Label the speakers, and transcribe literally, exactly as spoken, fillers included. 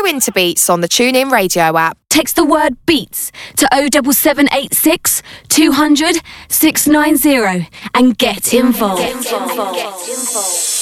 Speaker 1: into Beats on the TuneIn Radio app.
Speaker 2: Text the word BEATS to oh seven seven eight six, two hundred, six nine zero and get involved. Get involved. Get involved.